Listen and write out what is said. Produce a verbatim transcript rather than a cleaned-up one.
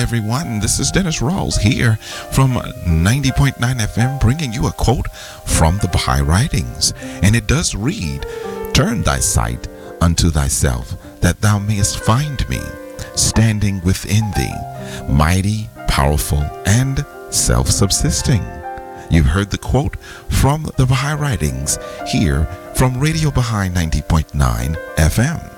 everyone. This is Dennis Rawls here from ninety point nine F M, bringing you a quote from the Baha'i Writings. And it does read, "Turn thy sight unto thyself, that thou mayest find me, standing within thee, mighty, powerful, and self-subsisting." You've heard the quote from the Baha'i Writings here from Radio Baha'i ninety point nine F M.